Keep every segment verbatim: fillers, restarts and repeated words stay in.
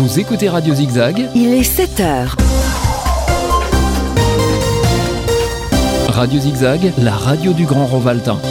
Vous écoutez Radio Zigzag. Il est sept heures. Radio Zigzag, la radio du Grand Rovaltin.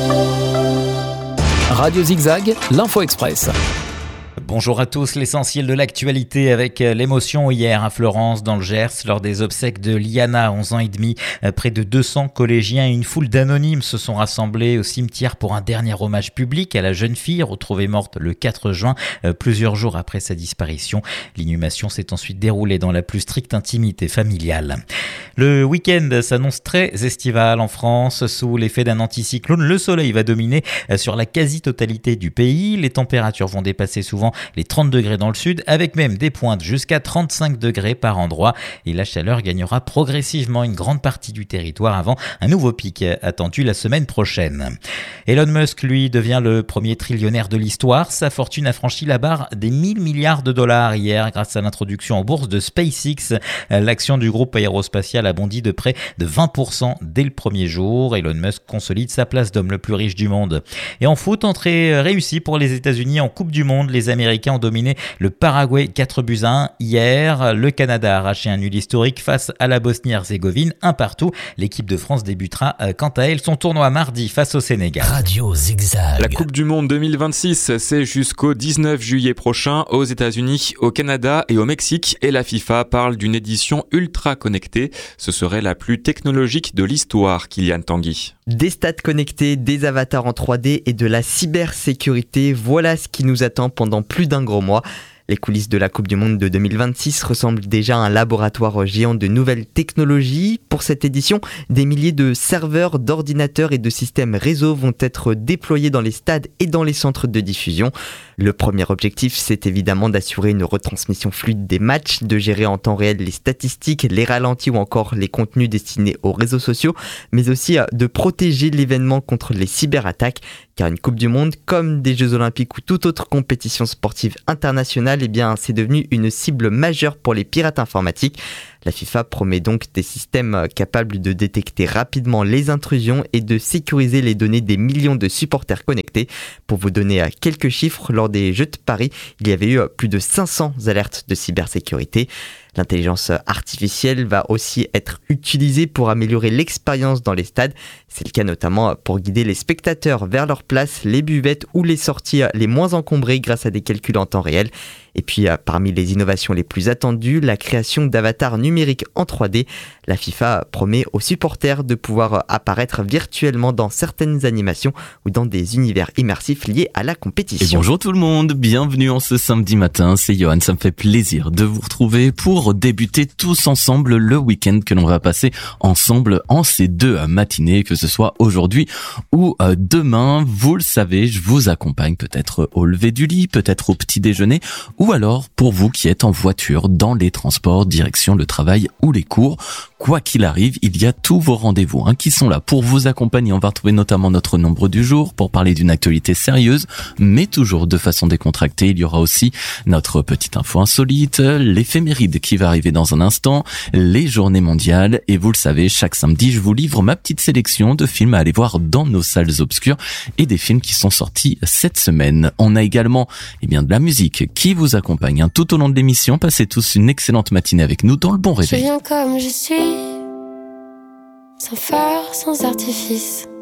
Radio Zigzag, l'Info Express. Bonjour à tous, l'essentiel de l'actualité avec l'émotion hier à Florence dans le Gers lors des obsèques de Liana, onze ans et demi. Près de deux cents collégiens et une foule d'anonymes se sont rassemblés au cimetière pour un dernier hommage public à la jeune fille retrouvée morte le quatre juin, plusieurs jours après sa disparition. L'inhumation s'est ensuite déroulée dans la plus stricte intimité familiale. Le week-end s'annonce très estival en France. Sous l'effet d'un anticyclone, le soleil va dominer sur la quasi-totalité du pays. Les températures vont dépasser souvent les trente degrés dans le sud, avec même des pointes jusqu'à trente-cinq degrés par endroit. Et la chaleur gagnera progressivement une grande partie du territoire avant un nouveau pic attendu la semaine prochaine. Elon Musk, lui, devient le premier trillionnaire de l'histoire. Sa fortune a franchi la barre des mille milliards de dollars hier grâce à l'introduction en bourse de SpaceX. L'action du groupe aérospatial a bondi de près de vingt pour cent dès le premier jour. Elon Musk consolide sa place d'homme le plus riche du monde. Et en foot, entrée réussie pour les États-Unis en Coupe du Monde. Les Américains ont dominé le Paraguay quatre buts à un hier. Le Canada a arraché un nul historique face à la Bosnie-Herzégovine, un partout. L'équipe de France débutera quant à elle son tournoi mardi face au Sénégal. Radio Zigzag. La Coupe du Monde deux mille vingt-six, c'est jusqu'au dix-neuf juillet prochain aux États-Unis, au Canada et au Mexique. Et la FIFA parle d'une édition ultra connectée. Ce serait la plus technologique de l'histoire, Kylian Tanguy. Des stades connectés, des avatars en trois D et de la cybersécurité, voilà ce qui nous attend pendant plus d'un gros mois. Les coulisses de la Coupe du Monde de deux mille vingt-six ressemblent déjà à un laboratoire géant de nouvelles technologies. Pour cette édition, des milliers de serveurs, d'ordinateurs et de systèmes réseau vont être déployés dans les stades et dans les centres de diffusion. Le premier objectif, c'est évidemment d'assurer une retransmission fluide des matchs, de gérer en temps réel les statistiques, les ralentis ou encore les contenus destinés aux réseaux sociaux, mais aussi de protéger l'événement contre les cyberattaques. Car une Coupe du Monde, comme des Jeux Olympiques ou toute autre compétition sportive internationale, eh bien, c'est devenu une cible majeure pour les pirates informatiques. La FIFA promet donc des systèmes capables de détecter rapidement les intrusions et de sécuriser les données des millions de supporters connectés. Pour vous donner quelques chiffres, lors des Jeux de Paris, il y avait eu plus de cinq cents alertes de cybersécurité. L'intelligence artificielle va aussi être utilisée pour améliorer l'expérience dans les stades. C'est le cas notamment pour guider les spectateurs vers leur place, les buvettes ou les sorties les moins encombrées grâce à des calculs en temps réel. Et puis parmi les innovations les plus attendues, la création d'avatars numériques en trois D. La FIFA promet aux supporters de pouvoir apparaître virtuellement dans certaines animations ou dans des univers immersifs liés à la compétition. Et bonjour tout le monde, bienvenue en ce samedi matin, c'est Johan, ça me fait plaisir de vous retrouver pour débuter tous ensemble le week-end que l'on va passer ensemble en ces deux matinées, que ce soit aujourd'hui ou demain. Vous le savez, je vous accompagne peut-être au lever du lit, peut-être au petit déjeuner, ou alors pour vous qui êtes en voiture, dans les transports, direction le travail ou les cours. Quoi qu'il arrive, il y a tous vos rendez-vous hein, qui sont là pour vous accompagner. On va retrouver notamment notre nombre du jour pour parler d'une actualité sérieuse, mais toujours de façon décontractée. Il y aura aussi notre petite info insolite, l'éphéméride qui va arriver dans un instant, les journées mondiales. Et vous le savez, chaque samedi, je vous livre ma petite sélection de films à aller voir dans nos salles obscures et des films qui sont sortis cette semaine. On a également eh bien, de la musique qui vous accompagne hein, tout au long de l'émission. Passez tous une excellente matinée avec nous dans le bon réveil. Je viens comme je suis, sans phare, sans artifice.